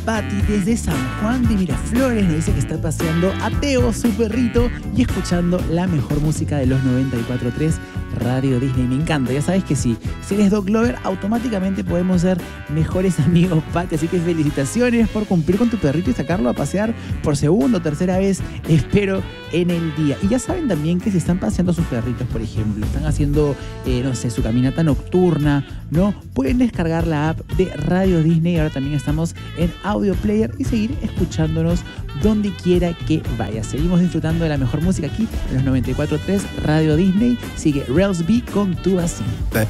Patti desde San Juan de Miraflores nos dice que está paseando a Teo, su perrito, y escuchando la mejor música de los 94.3 Radio Disney. Me encanta, ya sabes que sí, si eres dog lover, automáticamente podemos ser mejores amigos, Patti, así que felicitaciones por cumplir con tu perrito y sacarlo a pasear por segunda o tercera vez, espero, en el día. Y ya saben también que si están paseando a sus perritos, por ejemplo, están haciendo, no sé, su caminata nocturna, ¿no? Pueden descargar la app de Radio Disney. Ahora también estamos en Audio Player y seguir escuchándonos donde quiera que vaya. Seguimos disfrutando de la mejor música aquí en los 94.3 Radio Disney. Sigue Rails B con Tu Así.